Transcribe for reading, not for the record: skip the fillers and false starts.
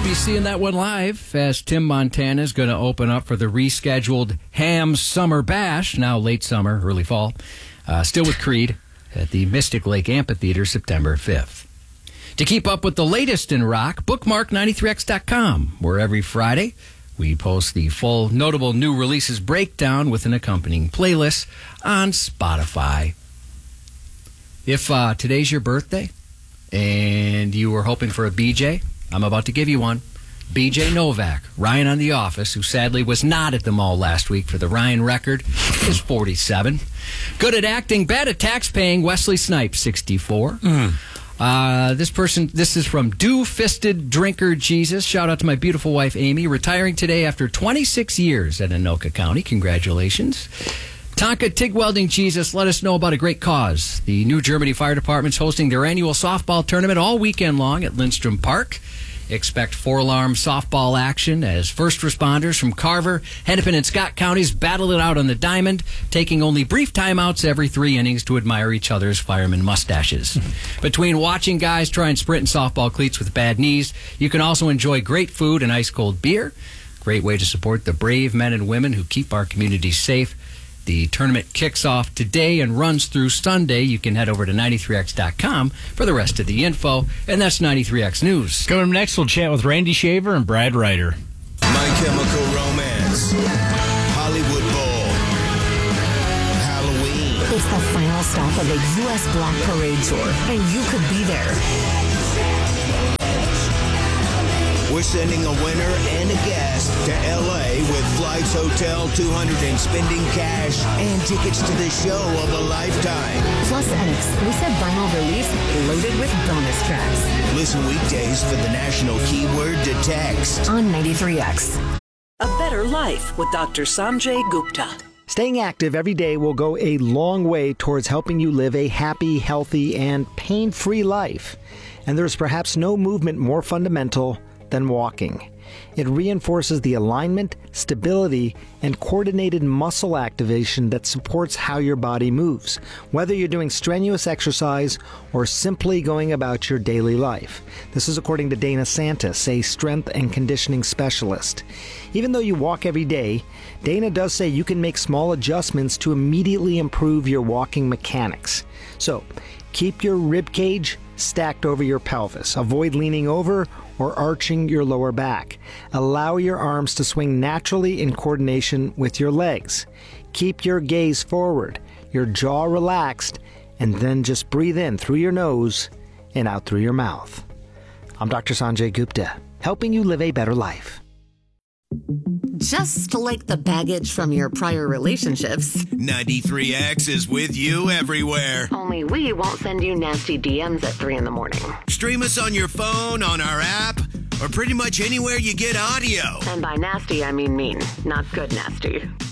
We'll be seeing that one live as Tim Montana is going to open up for the rescheduled Ham Summer Bash, now late summer, early fall, still with Creed at the Mystic Lake Amphitheater September 5th. To keep up with the latest in rock, bookmark 93x.com, where every Friday we post the full notable new releases breakdown with an accompanying playlist on Spotify. If today's your birthday and you were hoping for a BJ, I'm about to give you one. BJ Novak, Ryan on The Office, who sadly was not at the mall last week for the Ryan record, is 47. Good at acting, bad at tax-paying, Wesley Snipes, 64. This is from Dew-Fisted Drinker Jesus. Shout out to my beautiful wife, Amy, retiring today after 26 years at Anoka County. Congratulations. Tonka TIG Welding Jesus, let us know about a great cause. The New Germany Fire Department's hosting their annual softball tournament all weekend long at Lindstrom Park. Expect four-alarm softball action as first responders from Carver, Hennepin, and Scott counties battle it out on the diamond, taking only brief timeouts every 3 innings to admire each other's fireman mustaches. Between watching guys try and sprint in softball cleats with bad knees, you can also enjoy great food and ice-cold beer. Great way to support the brave men and women who keep our communities safe. The tournament kicks off today and runs through Sunday. You can head over to 93x.com for the rest of the info. And that's 93x News. Coming up next, we'll chat with Randy Shaver and Brad Ryder. My Chemical Romance, Hollywood Bowl, Halloween. It's the final stop of the U.S. Black Parade Tour, and you could be there. We're sending a winner and a guest to L.A. with flights, hotel, 200 and spending cash, and tickets to the show of a lifetime. Plus an exclusive vinyl release loaded with bonus tracks. Listen weekdays for the national keyword to text. On 93X. A Better Life with Dr. Sanjay Gupta. Staying active every day will go a long way towards helping you live a happy, healthy, and pain-free life. And there's perhaps no movement more fundamental than walking. It reinforces the alignment, stability, and coordinated muscle activation that supports how your body moves, whether you're doing strenuous exercise or simply going about your daily life. This is according to Dana Santis, a strength and conditioning specialist. Even though you walk every day, Dana does say you can make small adjustments to immediately improve your walking mechanics. So, keep your rib cage stacked over your pelvis. Avoid leaning over or arching your lower back. Allow your arms to swing naturally in coordination with your legs. Keep your gaze forward, your jaw relaxed, and then just breathe in through your nose and out through your mouth. I'm Dr. Sanjay Gupta, helping you live a better life. Just like the baggage from your prior relationships. 93X is with you everywhere. Only we won't send you nasty DMs at 3 in the morning. Stream us on your phone, on our app, or pretty much anywhere you get audio. And by nasty, I mean mean, not good nasty.